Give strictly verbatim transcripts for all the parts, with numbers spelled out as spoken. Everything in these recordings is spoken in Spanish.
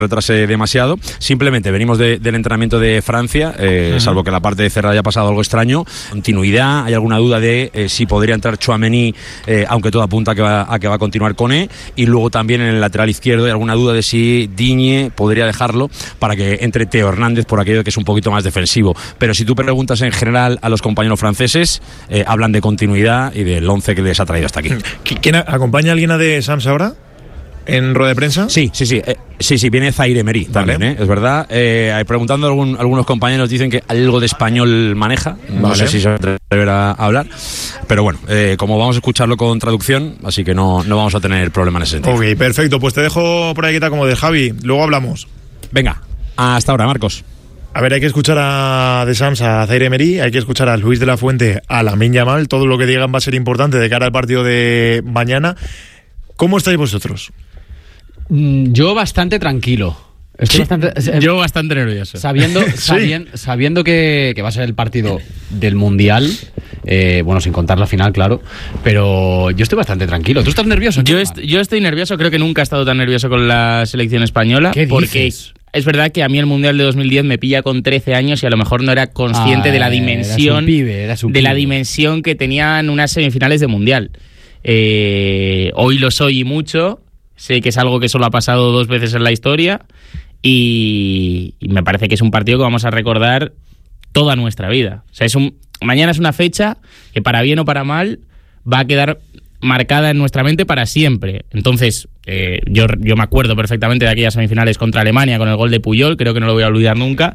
retrase demasiado. Simplemente venimos de, del entrenamiento de Francia, eh, uh-huh. salvo que la parte de cerrada haya pasado algo extraño. Continuidad, hay alguna duda de eh, si podría entrar Tchouaméni, eh, aunque todo apunta a que, va, a que va a continuar Koné, y luego también en el lateral izquierdo hay alguna duda de si Digne podría dejarlo para que entre Theo Hernández por aquello que es un poquito más defensivo. Pero si tú preguntas en general a los compañeros franceses, eh, hablan de continuidad y del once que les ha traído hasta aquí. ¿Quién acompaña a alguien de Sams ahora? ¿En rueda de prensa? Sí, sí, sí. Eh, sí, sí, viene Zaire Emery también, vale. ¿eh? Es verdad. Eh, preguntando a algún, algunos compañeros dicen que algo de español maneja. No vale. sé si se atreverá a hablar. Pero bueno, eh, como vamos a escucharlo con traducción, así que no, no vamos a tener problema en ese sentido. Ok, perfecto. Pues te dejo por ahí quieta como de Javi. Luego hablamos. Venga, hasta ahora, Marcos. A ver, hay que escuchar a De Sams, a Zaire Emery, hay que escuchar a Luis de la Fuente, a Lamine Yamal. Todo lo que digan va a ser importante de cara al partido de mañana. ¿Cómo estáis vosotros? Yo bastante tranquilo. Estoy sí, bastante, yo bastante nervioso. Sabiendo, sí. sabien, sabiendo que, que va a ser el partido del Mundial, eh, bueno, sin contar la final, claro, pero yo estoy bastante tranquilo. ¿Tú estás nervioso? Yo, est- yo estoy nervioso, creo que nunca he estado tan nervioso con la selección española. ¿Qué porque dices? Es verdad que a mí el Mundial de dos mil diez me pilla con trece años y a lo mejor no era consciente ah, de la dimensión eras un pibe, eras un de pibe. la dimensión que tenían unas semifinales de Mundial. Eh, hoy lo soy y mucho. Sé que es algo que solo ha pasado dos veces en la historia y, y me parece que es un partido que vamos a recordar toda nuestra vida. O sea, es un, mañana es una fecha que para bien o para mal va a quedar marcada en nuestra mente para siempre. Entonces, eh, yo, yo me acuerdo perfectamente de aquellas semifinales contra Alemania con el gol de Puyol, creo que no lo voy a olvidar nunca.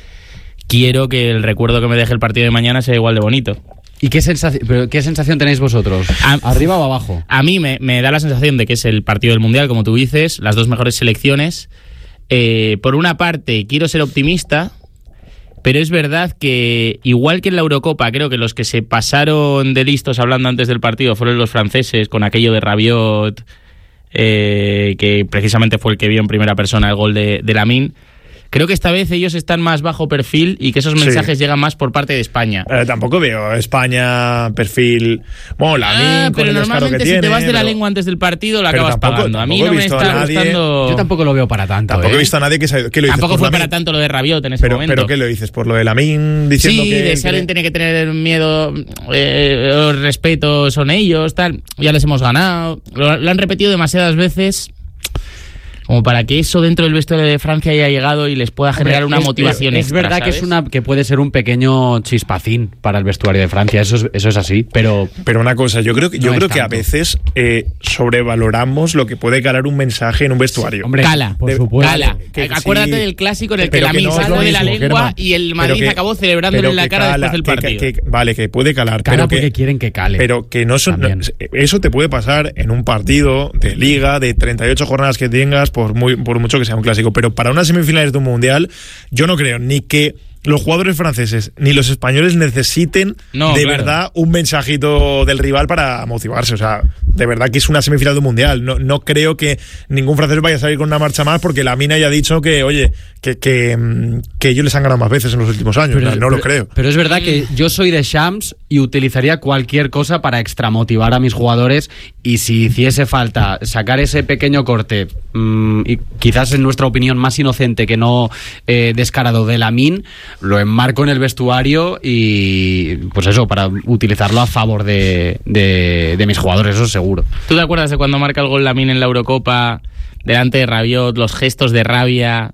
Quiero que el recuerdo que me deje el partido de mañana sea igual de bonito. ¿Y qué sensación, pero qué sensación tenéis vosotros? A, ¿Arriba o abajo? A mí me, me da la sensación de que es el partido del Mundial, como tú dices, las dos mejores selecciones. Eh, por una parte, quiero ser optimista, pero es verdad que, igual que en la Eurocopa, creo que los que se pasaron de listos hablando antes del partido fueron los franceses, con aquello de Rabiot, eh, que precisamente fue el que vio en primera persona el gol de, de Lamine. Creo que esta vez ellos están más bajo perfil y que esos mensajes sí. llegan más por parte de España. Eh, tampoco veo España, perfil... Bueno, la ah, pero normalmente que si tiene, te vas de pero... la lengua antes del partido la acabas tampoco, pagando. A mí no me está nadie... gustando... Yo tampoco lo veo para tanto. Tampoco ¿eh? he visto a nadie que... Se... ¿Qué lo dices? Tampoco fue Lamine? para tanto lo de Rabiot en ese pero, momento. ¿Pero qué lo dices? ¿Por lo de Lamine diciendo sí, que...? Sí, de si que... alguien tiene que tener miedo, eh, los respetos son ellos, tal. Ya les hemos ganado. Lo, lo han repetido demasiadas veces... como para que eso dentro del vestuario de Francia haya llegado y les pueda generar Hombre, una es, motivación es, extra, es verdad ¿sabes? que es una que puede ser un pequeño chispacín para el vestuario de Francia, eso es, eso es así, pero pero una cosa, yo creo que yo no creo que a veces eh, sobrevaloramos lo que puede calar un mensaje en un vestuario. Hombre, cala, por de, supuesto. Cala. Que, Acuérdate sí, del clásico en el que pero Lamine no sacó de la mismo, lengua Germán, y el Madrid que, acabó celebrándole en la cara cala, después del que, partido. Que, que, vale, que puede calar, Cala pero porque que quieren que cale. Pero que no son no, eso te puede pasar en un partido de liga de treinta y ocho jornadas que tengas, por muy por mucho que sea un clásico, pero para unas semifinales de un mundial yo no creo ni que los jugadores franceses ni los españoles necesiten no, de claro. verdad un mensajito del rival para motivarse. O sea, de verdad que es una semifinal de un mundial. No, no creo que ningún francés vaya a salir con una marcha más porque la mina haya dicho que, oye, que, que, que ellos les han ganado más veces en los últimos años. Pero, no, no pero, lo creo. Pero es verdad que yo soy de Shams y utilizaría cualquier cosa para extramotivar a mis jugadores, y si hiciese falta sacar ese pequeño corte, mmm, y quizás en nuestra opinión más inocente que no eh, descarado de Lamine, lo enmarco en el vestuario y pues eso, para utilizarlo a favor de, de, de mis jugadores, eso seguro. ¿Tú te acuerdas de cuando marca el gol Lamine en la Eurocopa delante de Rabiot, los gestos de rabia?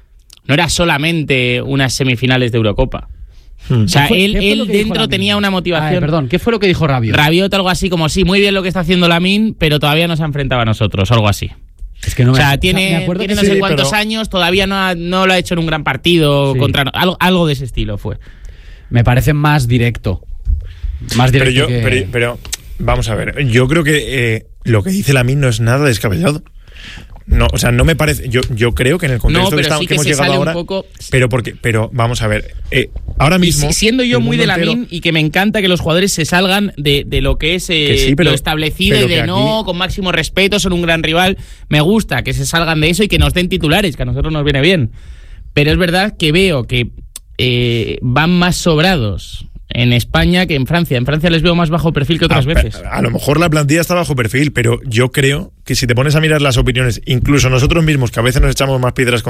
No era solamente unas semifinales de Eurocopa. Hmm. O sea, fue, él, él dentro tenía una motivación. Ay, perdón, ¿qué fue lo que dijo Rabiot? Rabiot algo así como, sí, muy bien lo que está haciendo Lamine, pero todavía no se ha enfrentado a nosotros, algo así. Es que no o me, sea, tiene, o sea, tiene no sí, sé cuántos pero... años, todavía no, ha, no lo ha hecho en un gran partido, sí. contra algo, algo de ese estilo fue. Me parece más directo. Más directo pero yo, que... pero, pero vamos a ver, yo creo que eh, lo que dice Lamine no es nada descabellado. No, o sea, no me parece. Yo, yo creo que en el contexto no, que, está, sí que que hemos se llegado sale ahora. Un poco... Pero porque, pero vamos a ver. Eh, ahora mismo. Y siendo yo muy de Lamine entero, y que me encanta que los jugadores se salgan de, de lo que es eh, que sí, pero, lo establecido y de no, aquí... con máximo respeto, son un gran rival. Me gusta que se salgan de eso y que nos den titulares, que a nosotros nos viene bien. Pero es verdad que veo que eh, van más sobrados en España que en Francia. En Francia les veo más bajo perfil que otras a, veces. A, a lo mejor la plantilla está bajo perfil, pero yo creo que si te pones a mirar las opiniones, incluso nosotros mismos, que a veces nos echamos más piedras